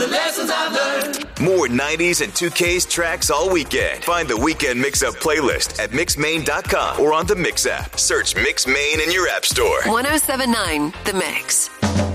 the lessons I've learned. More 90s and 2Ks tracks all weekend. Find the Weekend Mix-Up playlist at mixmain.com or on the Mix app. Search Mix Main in your app store. 107.9 The Mix.